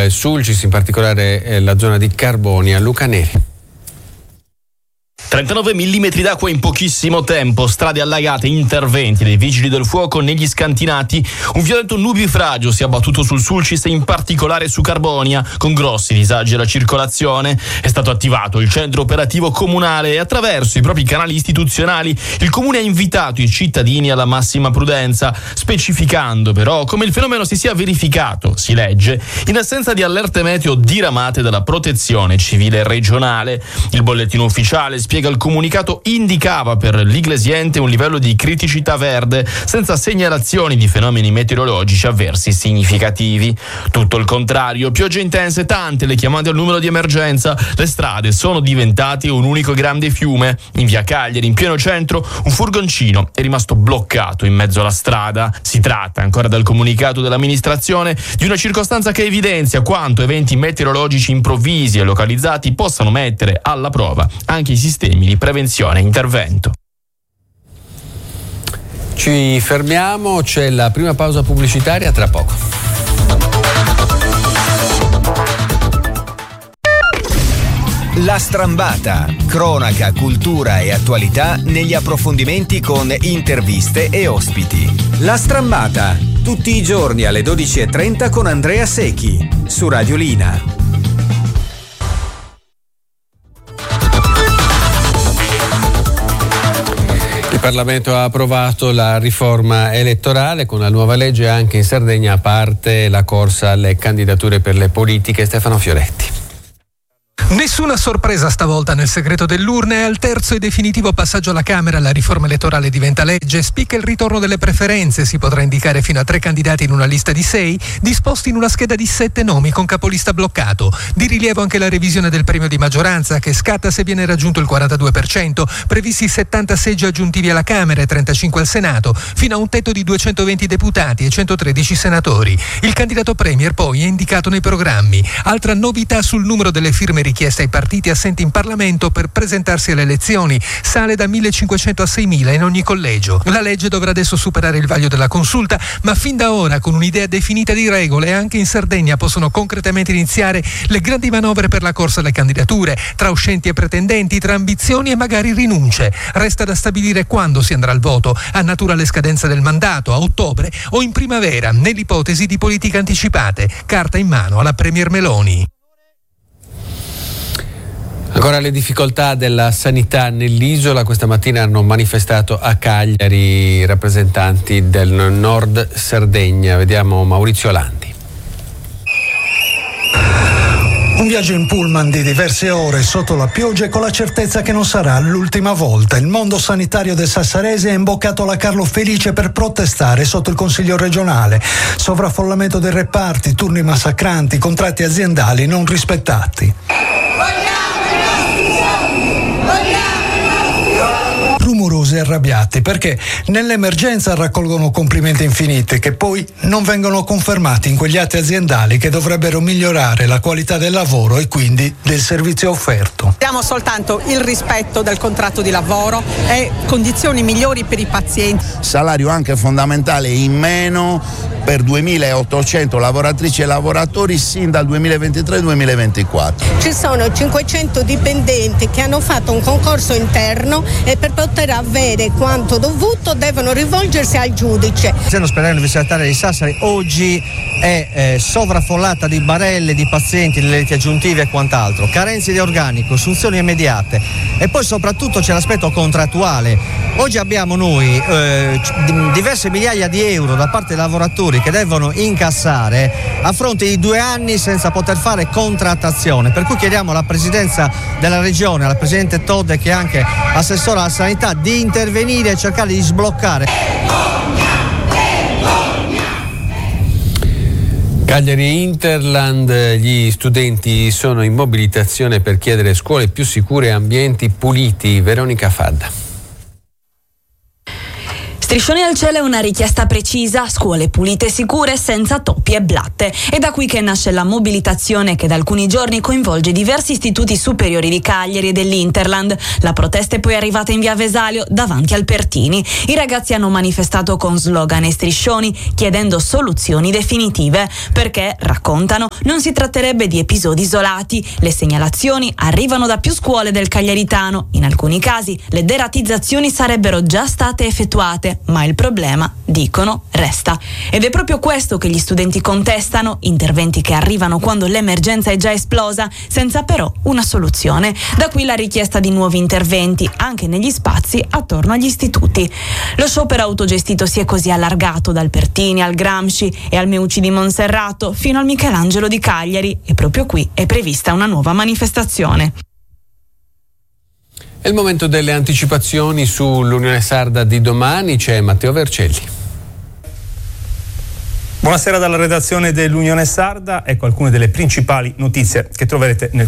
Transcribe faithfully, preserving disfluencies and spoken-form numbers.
il Sulcis, in particolare eh, la zona di Carbonia. Luca Neri. trentanove millimetri d'acqua in pochissimo tempo, strade allagate, interventi dei vigili del fuoco negli scantinati. Un violento nubifragio si è abbattuto sul Sulcis e in particolare su Carbonia, con grossi disagi alla circolazione. È stato attivato il centro operativo comunale e attraverso i propri canali istituzionali il comune ha invitato i cittadini alla massima prudenza, specificando però come il fenomeno si sia verificato, si legge, in assenza di allerte meteo diramate dalla protezione civile regionale. Il bollettino ufficiale spiega il comunicato indicava per l'Iglesiente un livello di criticità verde senza segnalazioni di fenomeni meteorologici avversi significativi. Tutto il contrario, piogge intense, tante le chiamate al numero di emergenza, le strade sono diventate un unico grande fiume. In via Cagliari, in pieno centro, un furgoncino è rimasto bloccato in mezzo alla strada. Si tratta, ancora dal comunicato dell'amministrazione, di una circostanza che evidenzia quanto eventi meteorologici improvvisi e localizzati possano mettere alla prova anche i sistemi di prevenzione e intervento. Ci fermiamo, c'è la prima pausa pubblicitaria, tra poco. La Strambata, cronaca, cultura e attualità negli approfondimenti con interviste e ospiti. La Strambata, tutti i giorni alle dodici e trenta con Andrea Secchi, su Radio Lina. Il Parlamento ha approvato la riforma elettorale. Con la nuova legge anche in Sardegna parte la corsa alle candidature per le politiche. Stefano Fioretti. Nessuna sorpresa stavolta nel segreto dell'urna e al terzo e definitivo passaggio alla Camera la riforma elettorale diventa legge. Spicca il ritorno delle preferenze, si potrà indicare fino a tre candidati in una lista di sei, disposti in una scheda di sette nomi con capolista bloccato. Di rilievo anche la revisione del premio di maggioranza che scatta se viene raggiunto il quarantadue per cento, previsti settanta seggi aggiuntivi alla Camera e trentacinque al Senato, fino a un tetto di duecentoventi deputati e centotredici senatori. Il candidato premier poi è indicato nei programmi. Altra novità sul numero delle firme richieste ai partiti assenti in Parlamento per presentarsi alle elezioni, sale da millecinquecento a seimila in ogni collegio. La legge dovrà adesso superare il vaglio della consulta, ma fin da ora, con un'idea definita di regole, anche in Sardegna possono concretamente iniziare le grandi manovre per la corsa alle candidature, tra uscenti e pretendenti, tra ambizioni e magari rinunce. Resta da stabilire quando si andrà al voto, a naturale scadenza del mandato, a ottobre o in primavera, nell'ipotesi di politiche anticipate, carta in mano alla Premier Meloni. Ancora le difficoltà della sanità nell'isola. Questa mattina hanno manifestato a Cagliari i rappresentanti del Nord Sardegna. Vediamo Maurizio Landi. Un viaggio in pullman di diverse ore sotto la pioggia e con la certezza che non sarà l'ultima volta. Il mondo sanitario del Sassarese è imboccato alla Carlo Felice per protestare sotto il Consiglio regionale. Sovraffollamento dei reparti, turni massacranti, contratti aziendali non rispettati. Rumorosi e arrabbiati perché nell'emergenza raccolgono complimenti infiniti che poi non vengono confermati in quegli atti aziendali che dovrebbero migliorare la qualità del lavoro e quindi del servizio offerto. Abbiamo soltanto il rispetto del contratto di lavoro e condizioni migliori per i pazienti. Salario anche fondamentale in meno per duemilaottocento lavoratrici e lavoratori sin dal duemilaventitré duemilaventiquattro. Ci sono cinquecento dipendenti che hanno fatto un concorso interno e per poter avere quanto dovuto devono rivolgersi al giudice. L'ospedale universitario di Sassari oggi è eh, sovraffollata di barelle di pazienti, di letti aggiuntivi e quant'altro, carenze di organico, assunzioni immediate e poi soprattutto c'è l'aspetto contrattuale. Oggi abbiamo noi eh, diverse migliaia di euro da parte dei lavoratori che devono incassare a fronte di due anni senza poter fare contrattazione, per cui chiediamo alla Presidenza della Regione, alla Presidente Todde che è anche assessore alla sanità, di intervenire e cercare di sbloccare. Cagliari Interland, gli studenti sono in mobilitazione per chiedere scuole più sicure e ambienti puliti. Veronica Fadda. Striscioni al cielo è una richiesta precisa, scuole pulite e sicure senza topi e blatte. È da qui che nasce la mobilitazione che da alcuni giorni coinvolge diversi istituti superiori di Cagliari e dell'Interland. La protesta è poi arrivata in via Vesalio davanti al Pertini. I ragazzi hanno manifestato con slogan e striscioni chiedendo soluzioni definitive perché, raccontano, non si tratterebbe di episodi isolati. Le segnalazioni arrivano da più scuole del Cagliaritano. In alcuni casi le deratizzazioni sarebbero già state effettuate, ma il problema, dicono, resta. Ed è proprio questo che gli studenti contestano, interventi che arrivano quando l'emergenza è già esplosa, senza però una soluzione. Da qui la richiesta di nuovi interventi, anche negli spazi attorno agli istituti. Lo sciopero autogestito si è così allargato dal Pertini al Gramsci e al Meucci di Monserrato fino al Michelangelo di Cagliari, e proprio qui è prevista una nuova manifestazione. È il momento delle anticipazioni sull'Unione Sarda di domani, c'è Matteo Vercelli. Buonasera dalla redazione dell'Unione Sarda, ecco alcune delle principali notizie che troverete nel